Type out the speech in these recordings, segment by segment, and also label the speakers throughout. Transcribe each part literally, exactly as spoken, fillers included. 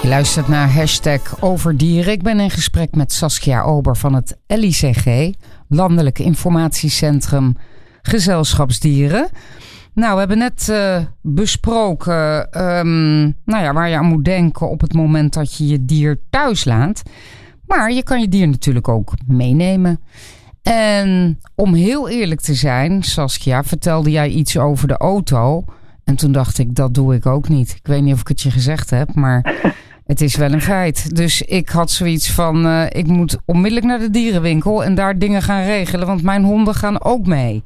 Speaker 1: Je luistert naar hashtag Overdieren. Ik ben in gesprek met Saskia Ober van het L I C G, Landelijk Informatiecentrum Gezelschapsdieren. Nou, we hebben net uh, besproken um, nou ja, waar je aan moet denken op het moment dat je je dier thuis laat. Maar je kan je dier natuurlijk ook meenemen. En om heel eerlijk te zijn, Saskia, vertelde jij iets over de auto. En toen dacht ik, dat doe ik ook niet. Ik weet niet of ik het je gezegd heb, maar het is wel een feit. Dus ik had zoiets van, uh, ik moet onmiddellijk naar de dierenwinkel en daar dingen gaan regelen. Want mijn honden gaan ook mee.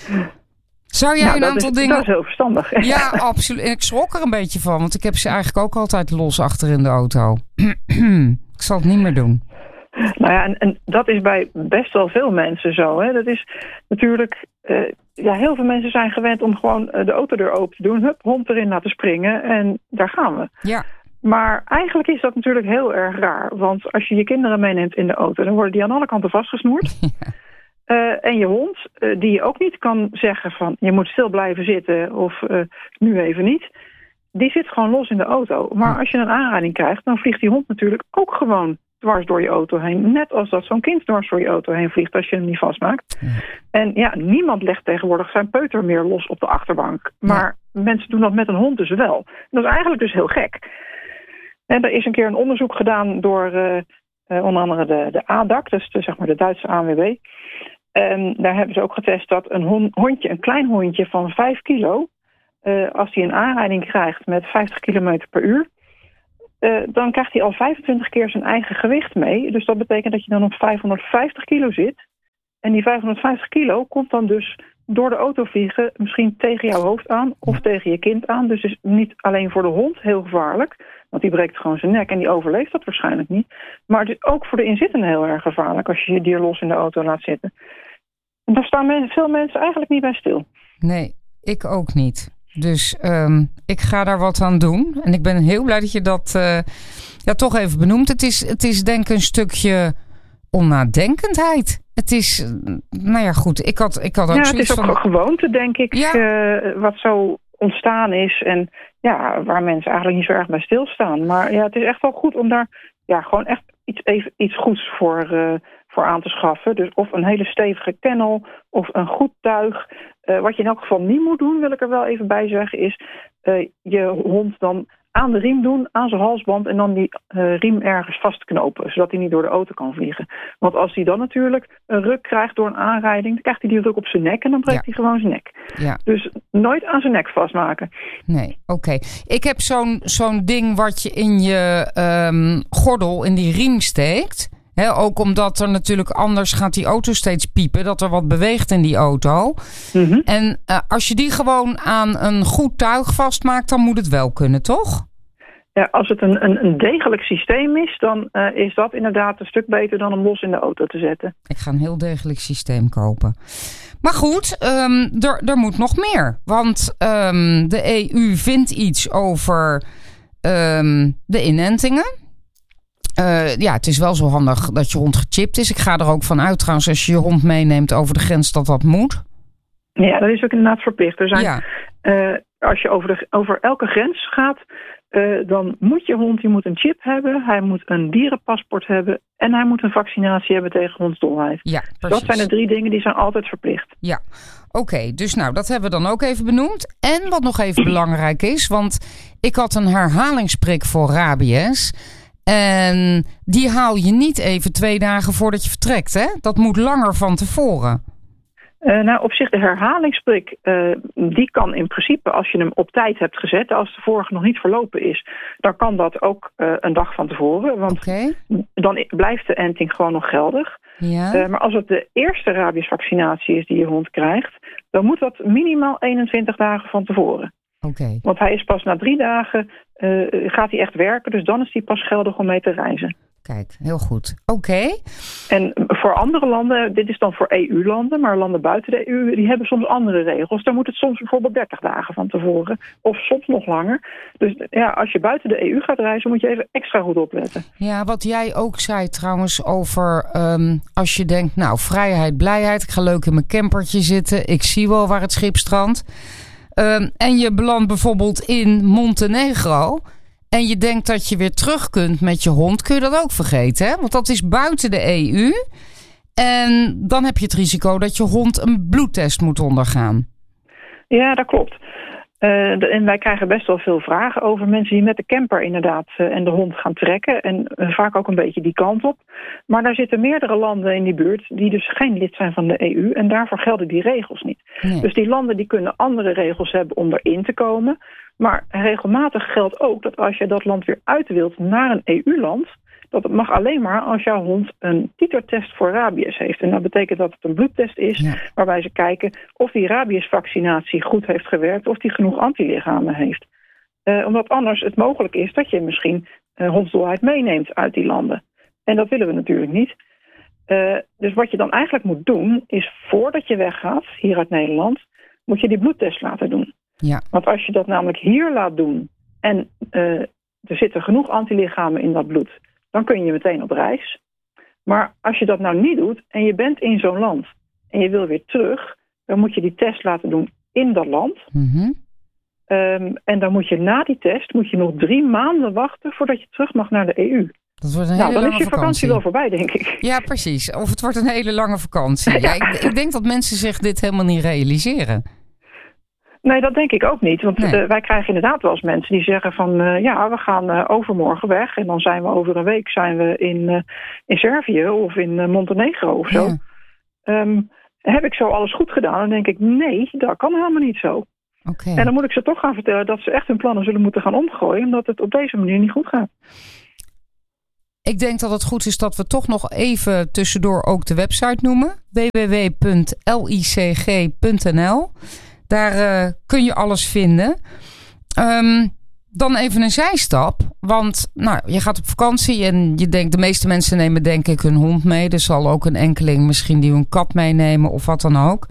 Speaker 1: Zou jij
Speaker 2: nou,
Speaker 1: een aantal
Speaker 2: is,
Speaker 1: dingen...
Speaker 2: Dat is heel verstandig.
Speaker 1: Ja, absoluut. En ik schrok er een beetje van, want ik heb ze eigenlijk ook altijd los achter in de auto. Ik zal het niet meer doen.
Speaker 2: Nou ja, en, en dat is bij best wel veel mensen zo. Hè. Dat is natuurlijk... Uh, ja, heel veel mensen zijn gewend om gewoon uh, de autodeur open te doen. Hup, hond erin laten springen en daar gaan we.
Speaker 1: Ja.
Speaker 2: Maar eigenlijk is dat natuurlijk heel erg raar. Want als je je kinderen meeneemt in de auto, dan worden die aan alle kanten vastgesnoerd. Ja. Uh, en je hond, uh, die je ook niet kan zeggen van je moet stil blijven zitten of uh, nu even niet. Die zit gewoon los in de auto. Maar als je een aanrijding krijgt, dan vliegt die hond natuurlijk ook gewoon dwars door je auto heen. Net als dat zo'n kind dwars door je auto heen vliegt als je hem niet vastmaakt. Ja. En ja, niemand legt tegenwoordig zijn peuter meer los op de achterbank. Maar ja. mensen doen dat met een hond dus wel. Dat is eigenlijk dus heel gek. En er is een keer een onderzoek gedaan door uh, uh, onder andere de, de A D A C, dus de, zeg maar de Duitse A N W B. En daar hebben ze ook getest dat een hond, hondje, een klein hondje van vijf kilo... Uh, als hij een aanrijding krijgt met vijftig kilometer per uur... Uh, dan krijgt hij al vijfentwintig keer zijn eigen gewicht mee. Dus dat betekent dat je dan op vijfhonderdvijftig kilo zit. En die vijfhonderdvijftig kilo komt dan dus door de auto vliegen... misschien tegen jouw hoofd aan of tegen je kind aan. Dus het is niet alleen voor de hond heel gevaarlijk... want die breekt gewoon zijn nek en die overleeft dat waarschijnlijk niet. Maar het is ook voor de inzittenden heel erg gevaarlijk... als je je dier los in de auto laat zitten. En daar staan men, veel mensen eigenlijk niet bij stil.
Speaker 1: Nee, ik ook niet. Dus um, ik ga daar wat aan doen. En ik ben heel blij dat je dat uh, ja, toch even benoemt. Het is, het is denk ik een stukje onnadenkendheid. Het is, nou ja goed, ik had, ik had ook
Speaker 2: ja,
Speaker 1: zoiets van...
Speaker 2: het is ook een gewoonte, denk ik,
Speaker 1: ja.
Speaker 2: uh, wat zo ontstaan is. En ja, waar mensen eigenlijk niet zo erg bij stilstaan. Maar ja, het is echt wel goed om daar ja, gewoon echt iets, even, iets goeds voor... Uh, voor aan te schaffen. Dus of een hele stevige kennel of een goed tuig. Uh, wat je in elk geval niet moet doen, wil ik er wel even bij zeggen, is uh, je hond dan aan de riem doen, aan zijn halsband en dan die uh, riem ergens vastknopen, zodat hij niet door de auto kan vliegen. Want als hij dan natuurlijk een ruk krijgt door een aanrijding, dan krijgt hij die druk op zijn nek en dan breekt ja. hij gewoon zijn nek. Ja. Dus nooit aan zijn nek vastmaken.
Speaker 1: Nee, oké. Okay. Ik heb zo'n, zo'n ding wat je in je um, gordel in die riem steekt. He, ook omdat er natuurlijk anders gaat die auto steeds piepen. Dat er wat beweegt in die auto. Mm-hmm. En uh, als je die gewoon aan een goed tuig vastmaakt, dan moet het wel kunnen, toch?
Speaker 2: Ja, als het een, een, een degelijk systeem is, dan uh, is dat inderdaad een stuk beter dan hem los in de auto te zetten.
Speaker 1: Ik ga een heel degelijk systeem kopen. Maar goed, um, er, er moet nog meer. Want um, de E U vindt iets over um, de inentingen. Uh, ja, het is wel zo handig dat je hond gechipt is. Ik ga er ook van uit trouwens, als je je hond meeneemt over de grens, dat dat moet.
Speaker 2: Ja, dat is ook inderdaad verplicht. Er zijn, ja. uh, als je over, de, over elke grens gaat, uh, dan moet je hond, die moet een chip hebben. Hij moet een dierenpaspoort hebben. En hij moet een vaccinatie hebben tegen hondsdolheid.
Speaker 1: Ja,
Speaker 2: dat zijn de drie dingen die zijn altijd verplicht.
Speaker 1: Ja, oké. Okay, dus nou, dat hebben we dan ook even benoemd. En wat nog even belangrijk is, want ik had een herhalingsprik voor rabies. En die haal je niet even twee dagen voordat je vertrekt, hè? Dat moet langer van tevoren.
Speaker 2: Uh, nou, op zich de herhalingsprik, uh, die kan in principe, als je hem op tijd hebt gezet, als de vorige nog niet verlopen is, dan kan dat ook uh, een dag van tevoren. Want okay. dan blijft de enting gewoon nog geldig. Ja. Uh, maar als het de eerste rabiesvaccinatie is die je hond krijgt, dan moet dat minimaal eenentwintig dagen van tevoren.
Speaker 1: Okay.
Speaker 2: Want hij is pas na drie dagen, uh, gaat hij echt werken, dus dan is hij pas geldig om mee te reizen.
Speaker 1: Kijk, heel goed. Oké. Okay.
Speaker 2: En voor andere landen, dit is dan voor E U-landen, maar landen buiten de E U, die hebben soms andere regels. Daar moet het soms bijvoorbeeld dertig dagen van tevoren, of soms nog langer. Dus ja, als je buiten de E U gaat reizen, moet je even extra goed opletten.
Speaker 1: Ja, wat jij ook zei trouwens over um, als je denkt, nou, vrijheid, blijheid, ik ga leuk in mijn campertje zitten, ik zie wel waar het schip strandt. Um, en je belandt bijvoorbeeld in Montenegro. en je denkt dat je weer terug kunt met je hond, kun je dat ook vergeten. Hè? Want dat is buiten de E U. En dan heb je het risico dat je hond een bloedtest moet ondergaan.
Speaker 2: Ja, dat klopt. Uh, de, en wij krijgen best wel veel vragen over mensen die met de camper inderdaad uh, en de hond gaan trekken. En uh, vaak ook een beetje die kant op. Maar daar zitten meerdere landen in die buurt die dus geen lid zijn van de E U. En daarvoor gelden die regels niet. Nee. Dus die landen die kunnen andere regels hebben om erin te komen. Maar regelmatig geldt ook dat als je dat land weer uit wilt naar een E U-land... dat het mag alleen maar als jouw hond een titertest voor rabies heeft. En dat betekent dat het een bloedtest is, ja, waarbij ze kijken of die rabiesvaccinatie goed heeft gewerkt, of die genoeg antilichamen heeft. Uh, omdat anders het mogelijk is dat je misschien uh, hondsdolheid meeneemt uit die landen. En dat willen we natuurlijk niet. Uh, dus wat je dan eigenlijk moet doen, is voordat je weggaat, hier uit Nederland, moet je die bloedtest laten doen.
Speaker 1: Ja.
Speaker 2: Want als je dat namelijk hier laat doen en uh, er zitten genoeg antilichamen in dat bloed, dan kun je meteen op reis. Maar als je dat nou niet doet en je bent in zo'n land en je wil weer terug, dan moet je die test laten doen in dat land.
Speaker 1: Mm-hmm.
Speaker 2: Um, en dan moet je na die test moet je nog drie maanden wachten voordat je terug mag naar de E U.
Speaker 1: Dat wordt een
Speaker 2: nou,
Speaker 1: hele
Speaker 2: dan
Speaker 1: lange
Speaker 2: is je vakantie.
Speaker 1: vakantie
Speaker 2: wel voorbij, denk ik.
Speaker 1: Ja, precies. Of het wordt een hele lange vakantie. Ja, ik, ik denk dat mensen zich dit helemaal niet realiseren.
Speaker 2: Nee, dat denk ik ook niet. Want nee. uh, wij krijgen inderdaad wel eens mensen die zeggen van... Uh, ja, we gaan uh, overmorgen weg. En dan zijn we over een week zijn we in, uh, in Servië of in uh, Montenegro of zo. Ja. Um, heb ik zo alles goed gedaan? Dan denk ik, nee, dat kan helemaal niet zo.
Speaker 1: Okay.
Speaker 2: En dan moet ik ze toch gaan vertellen dat ze echt hun plannen zullen moeten gaan omgooien. Omdat het op deze manier niet goed gaat.
Speaker 1: Ik denk dat het goed is dat we toch nog even tussendoor ook de website noemen. w w w punt l i c g punt n l. Daar uh, kun je alles vinden. Um, dan even een zijstap. Want nou, je gaat op vakantie en je denkt, de meeste mensen nemen denk ik hun hond mee. Er zal ook een enkeling misschien die hun kat meenemen of wat dan ook.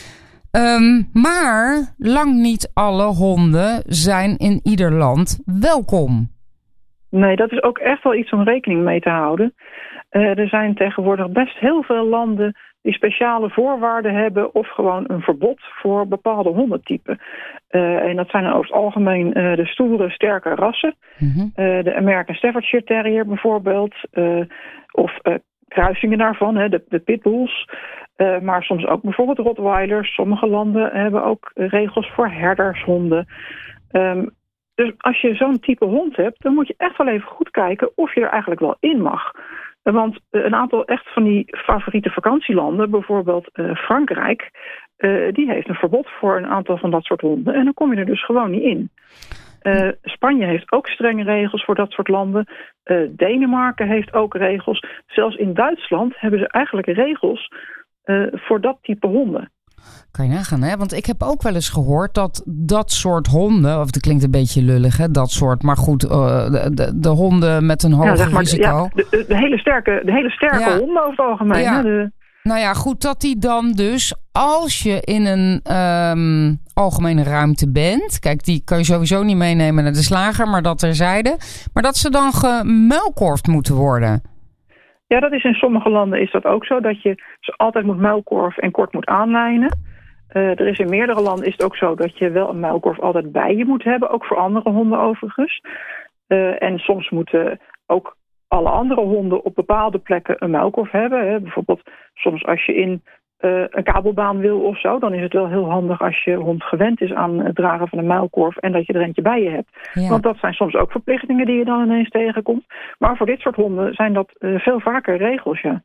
Speaker 1: Um, maar lang niet alle honden zijn in ieder land welkom.
Speaker 2: Nee, dat is ook echt wel iets om rekening mee te houden. Uh, er zijn tegenwoordig best heel veel landen die speciale voorwaarden hebben of gewoon een verbod voor bepaalde hondentypen. Uh, en dat zijn over het algemeen uh, de stoere, sterke rassen. Mm-hmm. Uh, de American Staffordshire Terrier bijvoorbeeld. Uh, of uh, kruisingen daarvan, hè, de, de pitbulls. Uh, maar soms ook bijvoorbeeld rottweilers. Sommige landen hebben ook regels voor herdershonden. Um, dus als je zo'n type hond hebt, dan moet je echt wel even goed kijken of je er eigenlijk wel in mag. Want een aantal echt van die favoriete vakantielanden, bijvoorbeeld uh, Frankrijk, uh, die heeft een verbod voor een aantal van dat soort honden. En dan kom je er dus gewoon niet in. Uh, Spanje heeft ook strenge regels voor dat soort landen. Uh, Denemarken heeft ook regels. Zelfs in Duitsland hebben ze eigenlijk regels uh, voor dat type honden.
Speaker 1: Kan je nagaan, hè? Want ik heb ook wel eens gehoord dat dat soort honden, of dat klinkt een beetje lullig, hè, dat soort, maar goed, uh, de, de, de honden met een hoger ja, zeg maar, risico.
Speaker 2: Ja, de, de hele sterke, de hele sterke ja. honden over het algemeen.
Speaker 1: Ja.
Speaker 2: Hè, de...
Speaker 1: Nou ja, goed, dat die dan dus, als je in een um, algemene ruimte bent, kijk, die kan je sowieso niet meenemen naar de slager, maar dat terzijde, maar dat ze dan gemuilkorfd moeten worden.
Speaker 2: Ja, dat is in sommige landen is dat ook zo, dat je ze altijd moet muilkorf en kort moet aanlijnen. Uh, er is in meerdere landen is het ook zo dat je wel een muilkorf altijd bij je moet hebben, ook voor andere honden overigens. Uh, en soms moeten ook alle andere honden op bepaalde plekken een muilkorf hebben. Hè. Bijvoorbeeld soms als je in uh, een kabelbaan wil of zo, dan is het wel heel handig als je hond gewend is aan het dragen van een muilkorf en dat je er eentje bij je hebt. Ja. Want dat zijn soms ook verplichtingen die je dan ineens tegenkomt. Maar voor dit soort honden zijn dat uh, veel vaker regels, ja.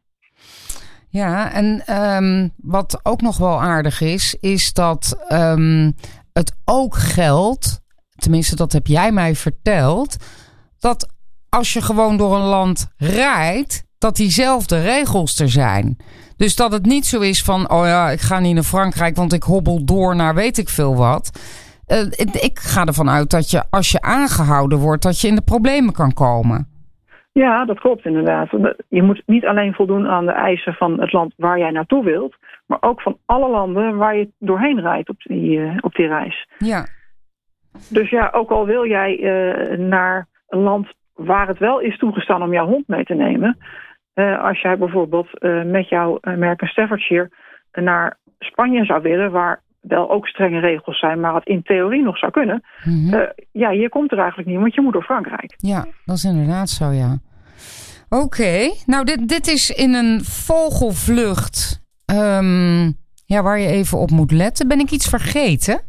Speaker 1: Ja, en um, wat ook nog wel aardig is, is dat um, het ook geldt, tenminste dat heb jij mij verteld, dat als je gewoon door een land rijdt, dat diezelfde regels er zijn. Dus dat het niet zo is van, oh ja, ik ga niet naar Frankrijk, want ik hobbel door naar weet ik veel wat. Uh, ik ga ervan uit dat je, als je aangehouden wordt, dat je in de problemen kan komen.
Speaker 2: Ja, dat klopt inderdaad. Je moet niet alleen voldoen aan de eisen van het land waar jij naartoe wilt, maar ook van alle landen waar je doorheen rijdt op die, uh, op die reis.
Speaker 1: Ja.
Speaker 2: Dus ja, ook al wil jij uh, naar een land waar het wel is toegestaan om jouw hond mee te nemen, uh, als jij bijvoorbeeld uh, met jouw American Staffordshire naar Spanje zou willen, waar wel ook strenge regels zijn, maar het in theorie nog zou kunnen. Mm-hmm. Uh, ja, je komt er eigenlijk niet, want je moet door Frankrijk.
Speaker 1: Ja, dat is inderdaad zo, ja. Oké, okay. nou dit, dit is in een vogelvlucht um, ja, waar je even op moet letten. Ben ik iets vergeten?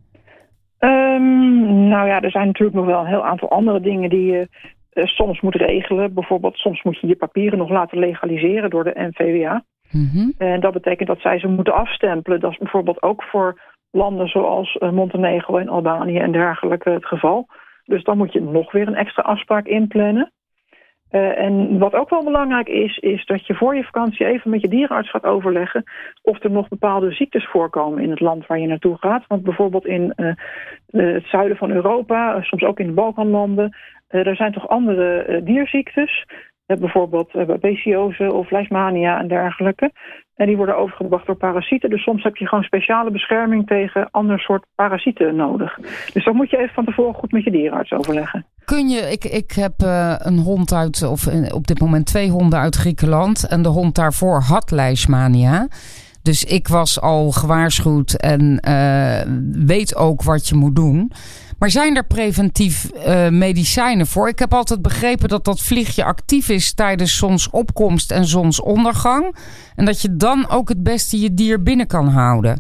Speaker 2: Um, nou ja, er zijn natuurlijk nog wel een heel aantal andere dingen die je uh, soms moet regelen. Bijvoorbeeld, soms moet je je papieren nog laten legaliseren door de N V W A. Mm-hmm. En dat betekent dat zij ze moeten afstempelen. Dat is bijvoorbeeld ook voor landen zoals uh, Montenegro en Albanië en dergelijke het geval. Dus dan moet je nog weer een extra afspraak inplannen. Uh, en wat ook wel belangrijk is, is dat je voor je vakantie even met je dierenarts gaat overleggen of er nog bepaalde ziektes voorkomen in het land waar je naartoe gaat. Want bijvoorbeeld in uh, uh, het zuiden van Europa, uh, soms ook in de Balkanlanden, uh, er zijn toch andere uh, dierziektes. Uh, bijvoorbeeld uh, babesioze of leishmania en dergelijke. En die worden overgebracht door parasieten. Dus soms heb je gewoon speciale bescherming tegen ander soort parasieten nodig. Dus dan moet je even van tevoren goed met je dierenarts overleggen.
Speaker 1: Kun je, ik, ik heb uh, een hond uit, of uh, op dit moment twee honden uit Griekenland. En de hond daarvoor had leishmania. Dus ik was al gewaarschuwd en uh, weet ook wat je moet doen. Maar zijn er preventief uh, medicijnen voor? Ik heb altijd begrepen dat dat vliegje actief is tijdens zonsopkomst en zonsondergang. En dat je dan ook het beste je dier binnen kan houden.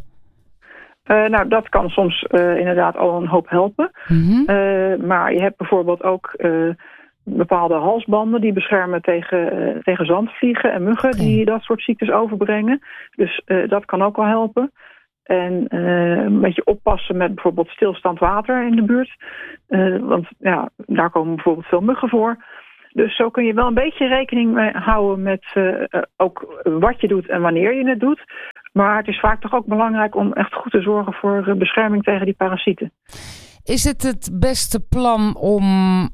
Speaker 2: Uh, nou, dat kan soms uh, inderdaad al een hoop helpen. Mm-hmm. Uh, maar je hebt bijvoorbeeld ook uh, bepaalde halsbanden die beschermen tegen, uh, tegen zandvliegen en muggen okay. die dat soort ziektes overbrengen. Dus uh, dat kan ook al helpen. En uh, een beetje oppassen met bijvoorbeeld stilstand water in de buurt. Uh, want ja, daar komen bijvoorbeeld veel muggen voor. Dus zo kun je wel een beetje rekening mee houden met uh, uh, ook wat je doet en wanneer je het doet. Maar het is vaak toch ook belangrijk om echt goed te zorgen voor uh, bescherming tegen die parasieten.
Speaker 1: Is het het beste plan om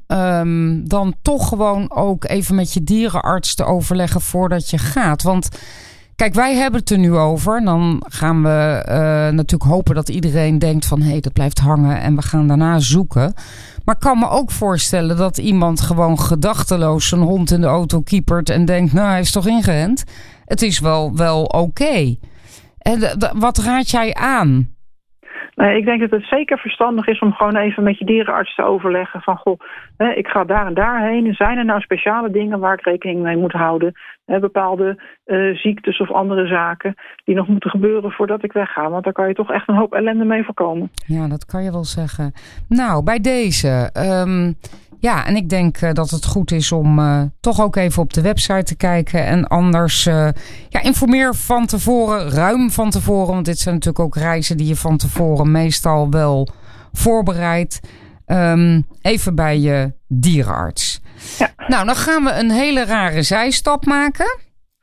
Speaker 1: um, dan toch gewoon ook even met je dierenarts te overleggen voordat je gaat? Want kijk, wij hebben het er nu over. Dan gaan we uh, natuurlijk hopen dat iedereen denkt van hé, hey, dat blijft hangen en we gaan daarna zoeken. Maar ik kan me ook voorstellen dat iemand gewoon gedachteloos zijn hond in de auto kiepert en denkt, nou, hij is toch ingeënt. Het is wel, wel oké. Okay. En d- d- wat raad jij aan?
Speaker 2: Nee, ik denk dat het zeker verstandig is om gewoon even met je dierenarts te overleggen van goh, hè, ik ga daar en daarheen. Zijn er nou speciale dingen waar ik rekening mee moet houden? Hè, bepaalde uh, ziektes of andere zaken die nog moeten gebeuren voordat ik wegga. Want daar kan je toch echt een hoop ellende mee voorkomen. Ja, dat kan je wel zeggen. Nou, bij deze. Um, ja, en ik denk uh, dat het goed is om uh, toch ook even op de website te kijken. En anders uh, ja, informeer van tevoren, ruim van tevoren. Want dit zijn natuurlijk ook reizen die je van tevoren meestal wel voorbereidt. Um, even bij je dierenarts. Ja. Nou, dan gaan we een hele rare zijstap maken.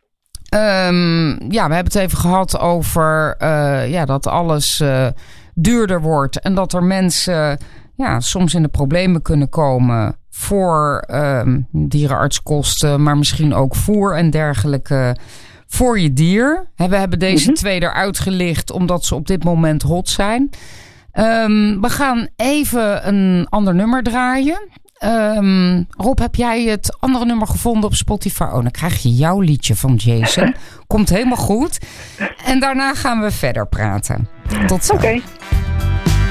Speaker 2: Um, ja, we hebben het even gehad over uh, ja, dat alles uh, duurder wordt. En dat er mensen ja, soms in de problemen kunnen komen voor um, dierenartskosten. Maar misschien ook voer en dergelijke voor je dier. We hebben deze mm-hmm. twee eruit gelicht omdat ze op dit moment hot zijn. Um, we gaan even een ander nummer draaien. Um, Rob, heb jij het andere nummer gevonden op Spotify? Oh, dan krijg je jouw liedje van Jason. Komt helemaal goed. En daarna gaan we verder praten. Tot zo. Okay.